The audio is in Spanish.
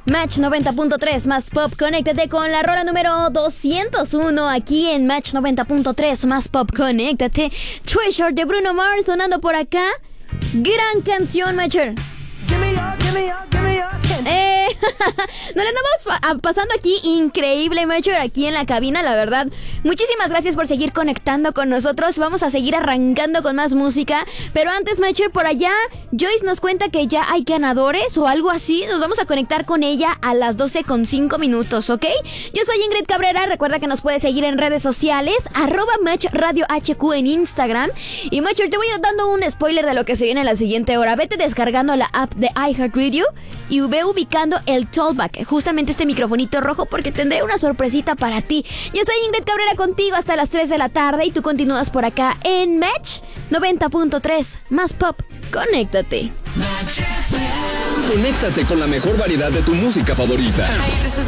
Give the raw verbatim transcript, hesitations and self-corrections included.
Match noventa punto tres más pop, conéctate con la rola número doscientos uno aquí en Match noventa punto tres más pop, conéctate. Treasure de Bruno Mars sonando por acá. Gran canción, Matcher. Eh, nos la andamos fa- pasando aquí increíble, Matcher, aquí en la cabina, la verdad. Muchísimas gracias por seguir conectando con nosotros. Vamos a seguir arrancando con más música. Pero antes, Matcher, por allá, Joyce nos cuenta que ya hay ganadores o algo así. Nos vamos a conectar con ella a las doce con cinco minutos, ¿ok? Yo soy Ingrid Cabrera. Recuerda que nos puedes seguir en redes sociales, arroba Match Radio H Q en Instagram. Y Matcher, te voy dando un spoiler de lo que se viene en la siguiente hora. Vete descargando la app de iHeartRadio y ve ubicando el Talkback, justamente este microfonito rojo, porque tendré una sorpresita para ti. Yo soy Ingrid Cabrera contigo hasta las tres de la tarde y tú continúas por acá en Match noventa punto tres más pop. Conéctate. Conéctate con la mejor variedad de tu música favorita. Hey, this is